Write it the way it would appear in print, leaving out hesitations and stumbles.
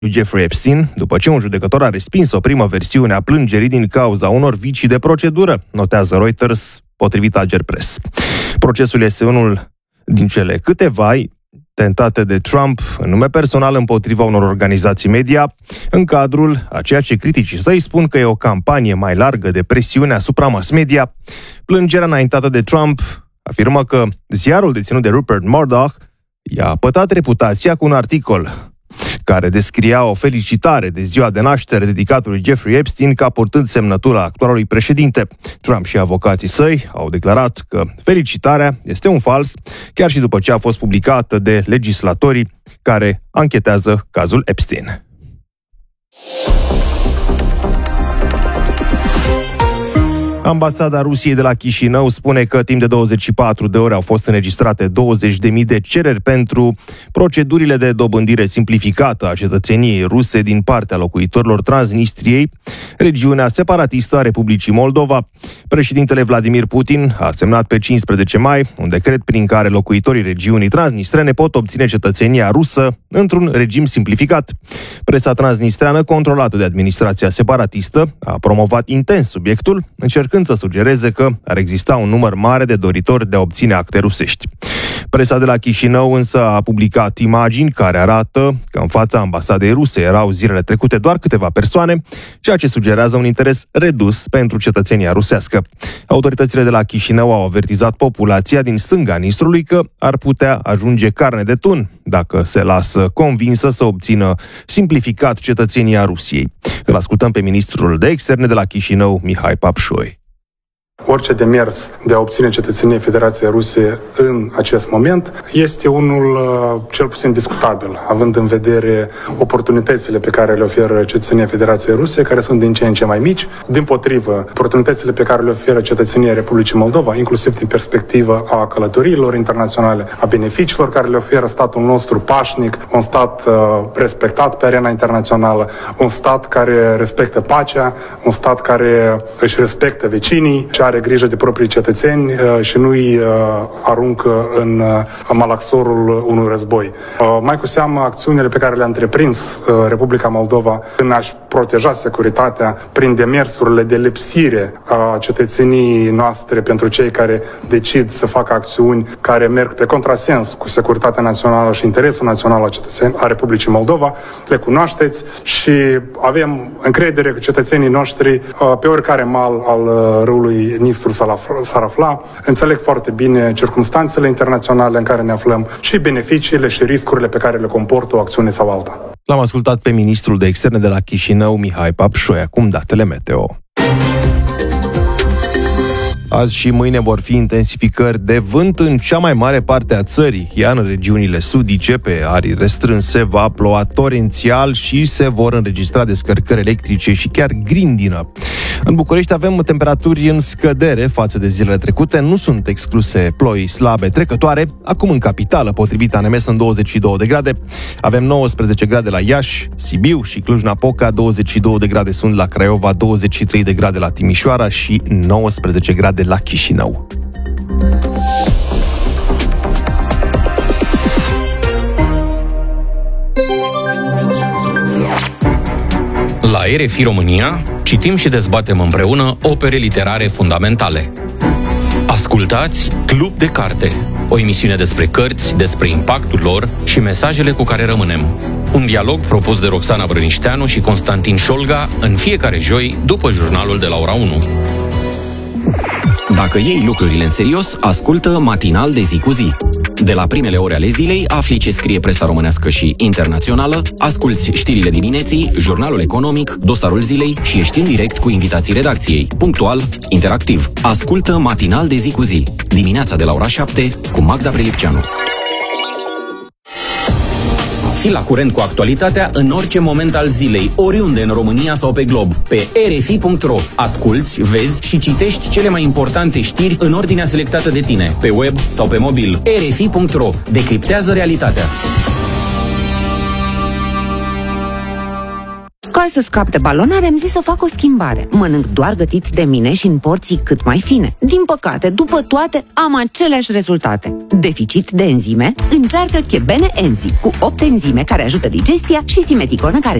lui Jeffrey Epstein, după ce un judecător a respins o primă versiune a plângerii din cauza unor vicii de procedură, notează Reuters, potrivit Agerpres. Procesul este unul din cele câteva tentate de Trump în nume personal împotriva unor organizații media, în cadrul a ceea ce criticii săi spun că e o campanie mai largă de presiune asupra mass media. Plângerea înaintată de Trump afirmă că ziarul deținut de Rupert Murdoch i-a pătat reputația cu un articol care descria o felicitare de ziua de naștere dedicată lui Jeffrey Epstein ca purtând semnătura actualului președinte. Trump și avocații săi au declarat că felicitarea este un fals, chiar și după ce a fost publicată de legislatorii care anchetează cazul Epstein. Ambasada Rusiei de la Chișinău spune că timp de 24 de ore au fost înregistrate 20.000 de cereri pentru procedurile de dobândire simplificată a cetățeniei ruse din partea locuitorilor Transnistriei, regiunea separatistă a Republicii Moldova. Președintele Vladimir Putin a semnat pe 15 mai un decret prin care locuitorii regiunii transnistrene pot obține cetățenia rusă într-un regim simplificat. Presa transnistreană, controlată de administrația separatistă, a promovat intens subiectul, încercând să sugereze că ar exista un număr mare de doritori de a obține acte rusești. Presa de la Chișinău însă a publicat imagini care arată că în fața ambasadei ruse erau zilele trecute doar câteva persoane, ceea ce sugerează un interes redus pentru cetățenia rusească. Autoritățile de la Chișinău au avertizat populația din stânga Nistrului că ar putea ajunge carne de tun dacă se lasă convinsă să obțină simplificat cetățenia Rusiei. Îl ascultăm pe ministrul de externe de la Chișinău, Mihai Papșoi. Orice demers de a obține cetățenie Federației Ruse în acest moment este unul cel puțin discutabil, având în vedere oportunitățile pe care le oferă cetățenia Federației Ruse, care sunt din ce în ce mai mici. Dimpotrivă, oportunitățile pe care le oferă cetățenia Republicii Moldova, inclusiv din perspectivă a călătoriilor internaționale, a beneficiilor care le oferă statul nostru pașnic, un stat respectat pe arena internațională, un stat care respectă pacea, un stat care își respectă vecinii și are grijă de proprii cetățeni și nu îi aruncă în malaxorul unui război. Mai cu seamă, acțiunile pe care le-a întreprins Republica Moldova în a-și proteja securitatea prin demersurile de lipsire a cetățeniei noastre pentru cei care decid să facă acțiuni care merg pe contrasens cu securitatea națională și interesul național a Republicii Moldova, le cunoașteți și avem încredere că cetățenii noștri pe oricare mal al râului Nistru s-ar afla, înțeleg foarte bine circumstanțele internaționale în care ne aflăm și beneficiile și riscurile pe care le comportă o acțiune sau alta. L-am ascultat pe ministrul de externe de la Chișinău, Mihai Papșoi. Acum datele meteo. Azi și mâine vor fi intensificări de vânt în cea mai mare parte a țării, iar în regiunile sudice, pe arii restrânse, va ploua torențial și se vor înregistra descărcări electrice și chiar grindină. În București avem temperaturi în scădere față de zilele trecute, nu sunt excluse ploi slabe trecătoare. Acum în capitală, potrivit ANM, sunt 22 de grade. Avem 19 grade la Iași, Sibiu și Cluj-Napoca, 22 de grade sunt la Craiova, 23 de grade la Timișoara și 19 grade la Chișinău. La RFI România citim și dezbatem împreună opere literare fundamentale. Ascultați Club de Carte, o emisiune despre cărți, despre impactul lor și mesajele cu care rămânem. Un dialog propus de Roxana Brănișteanu și Constantin Șolga în fiecare joi după jurnalul de la ora 1. Dacă iei lucrurile în serios, ascultă Matinal de zi cu zi. De la primele ore ale zilei, afli ce scrie presa românească și internațională, asculți știrile dimineții, jurnalul economic, dosarul zilei și ești în direct cu invitații redacției. Punctual, interactiv. Ascultă Matinal de zi cu zi. Dimineața de la ora 7 cu Magda Prelipceanu. Fii la curent cu actualitatea în orice moment al zilei, oriunde în România sau pe glob. Pe rfi.ro. Asculți, vezi și citești cele mai importante știri în ordinea selectată de tine, pe web sau pe mobil. rfi.ro. Decriptează realitatea. Ca să scap de balonare, am zis să fac o schimbare. Mănânc doar gătit de mine și în porții cât mai fine. Din păcate, după toate, am aceleași rezultate. Deficit de enzime? Încearcă Chebene Enzi, cu 8 enzime care ajută digestia și simeticonă care